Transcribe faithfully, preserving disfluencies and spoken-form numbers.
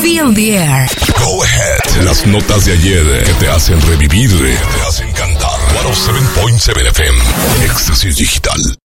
Feel the Air. Go ahead. Las notas de ayer que te hacen revivir, que te hacen cantar. ciento siete punto siete F M. Éxtasis Digital.